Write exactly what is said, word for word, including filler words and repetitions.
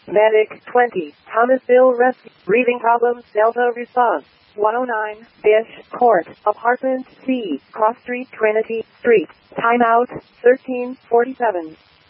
Medic twenty, Thomasville Rescue. Breathing problems, Delta response. one oh nine, Bish Court, Apartment C, Cross Street, Trinity Street. Timeout, thirteen forty-seven.